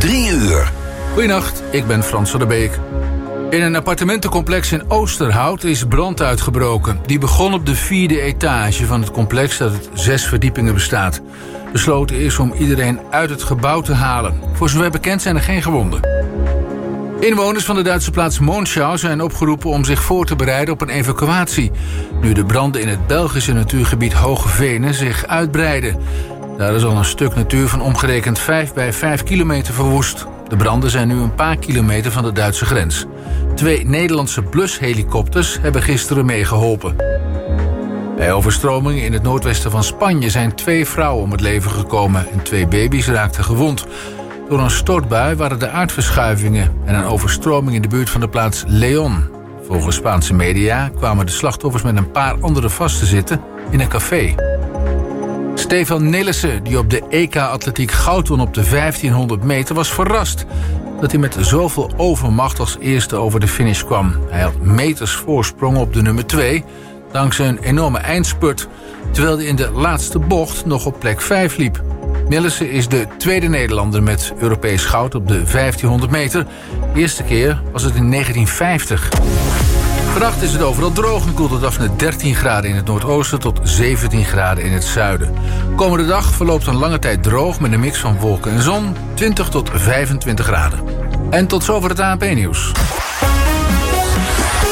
3 uur. Goedenacht, ik ben Frans van der Beek. In een appartementencomplex in Oosterhout is brand uitgebroken. Die begon op de 4e etage van het complex dat uit 6 verdiepingen bestaat. Besloten is om iedereen uit het gebouw te halen. Voor zover bekend zijn er geen gewonden. Inwoners van de Duitse plaats Monschau zijn opgeroepen om zich voor te bereiden op een evacuatie. Nu de branden in het Belgische natuurgebied Hoge Venen zich uitbreiden. Daar is al een stuk natuur van omgerekend 5 bij 5 kilometer verwoest. De branden zijn nu een paar kilometer van de Duitse grens. 2 Nederlandse blushelikopters hebben gisteren meegeholpen. Bij overstromingen in het noordwesten van Spanje zijn 2 vrouwen om het leven gekomen en 2 baby's raakten gewond. Door een stortbui waren er aardverschuivingen en een overstroming in de buurt van de plaats León. Volgens Spaanse media kwamen de slachtoffers met een paar anderen vast te zitten in een café. Stefan Nelissen, die op de EK-atletiek goud won op de 1500 meter, was verrast dat hij met zoveel overmacht als eerste over de finish kwam. Hij had meters voorsprong op de nummer 2, dankzij een enorme eindspurt, terwijl hij in de laatste bocht nog op plek 5 liep. Nelissen is de tweede Nederlander met Europees goud op de 1500 meter. De eerste keer was het in 1950. Vannacht is het overal droog en koelt het af naar 13 graden in het noordoosten tot 17 graden in het zuiden. Komende dag verloopt een lange tijd droog met een mix van wolken en zon, 20 tot 25 graden. En tot zover het ANP-nieuws.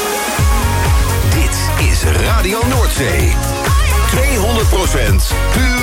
Dit is Radio Noordzee. 200% puur